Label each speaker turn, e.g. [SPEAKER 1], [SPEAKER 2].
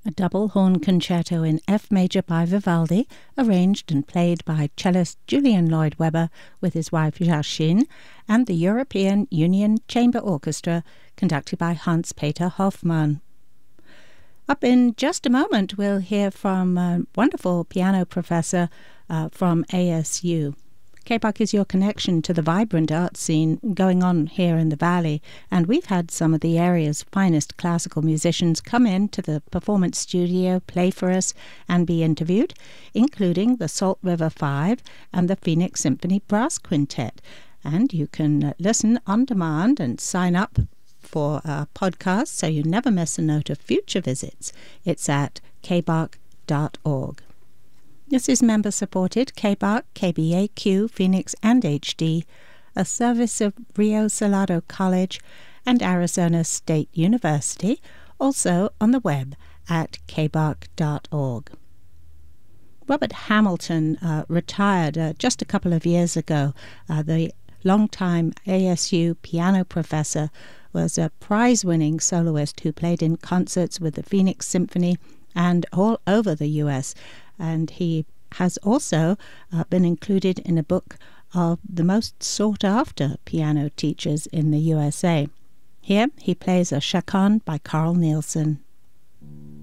[SPEAKER 1] a double horn concerto in F major by Vivaldi, arranged and played by cellist Julian Lloyd Webber with his wife Joachim, and the European Union Chamber Orchestra, conducted by Hans-Peter Hoffmann. Up in just a moment, we'll hear from a wonderful piano professor from ASU. KBUK is your connection to the vibrant art scene going on here in the Valley, and we've had some of the area's finest classical musicians come in to the performance studio, play for us, and be interviewed, including the Salt River Five and the Phoenix Symphony Brass Quintet. And you can listen on demand and sign up for our podcast so you never miss a note of future visits. It's at kbuk.org. This is member-supported KBUK, KBAQ, Phoenix, and HD, a service of Rio Salado College and Arizona State University, also on the web at kbuk.org. Robert Hamilton retired just a couple of years ago. The longtime ASU piano professor was a prize-winning soloist who played in concerts with the Phoenix Symphony and all over the U.S., and he has also been included in a book of the most sought-after piano teachers in the USA. Here he plays a chaconne by Carl Nielsen.